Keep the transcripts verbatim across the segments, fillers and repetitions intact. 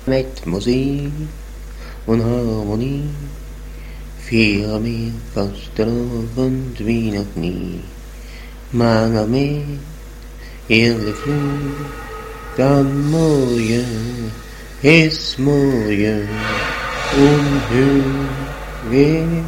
Met muziek en harmonie vieren wir vastelovend wie nog nie. Maar met heerlijk vloed, dan mooie is mooie, onheugelijk.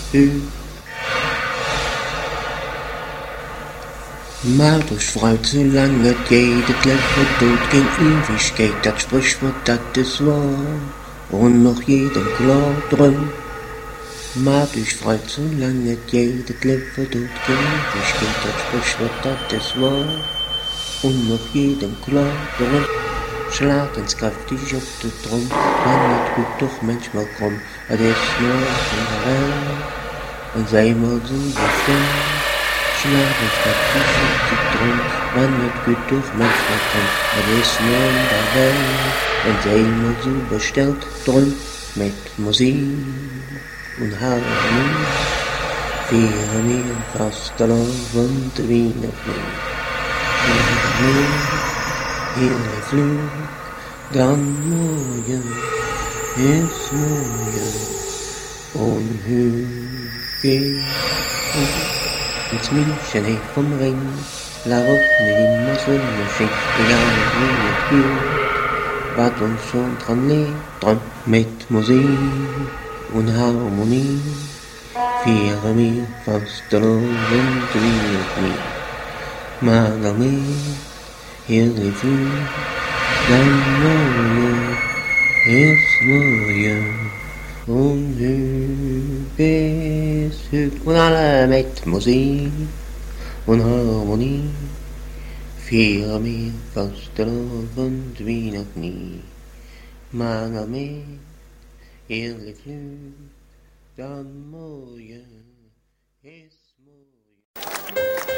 Maar dus fruit, zolang het geht, het leven doet geen Ewigkeit, dat Sprichwort, dat is wahr, und noch jedem klar drum. Maar dus fruit, zolang het geht, het leven doet geen Ewigkeit, dat Sprichwort, dat is wahr, und noch jedem klar drum. Slaat eens krachtig op de trom, maar het goed toch manchmal krom, het is nog een herhaal, en zij moet zo bestaan. Slaat eens krachtig op de trom, maar het goed toch manchmal krom, het is nog een herhaal, en zij moet zo besteld drum, met muziek en harmonie, vieren wir vastelovend wie nog nie. Heerlijk vloed, dan mooie is mooie, onheugelijk. Het Mädchen heeft vom Ring, waarop nu immer Sonnenschein, egal wie het geht, wat ons schon dran lebt, dran met muziek en harmonie, vieren wir vastelovend wie nog nie. Maar daarmee heerlijk vloed, dan mooie is mooie, onheugelijk is het. En alle met muziek en harmonie, vieren wir vastelovend wie nog nie. Maar daarmee heerlijk vloed, dan mooie.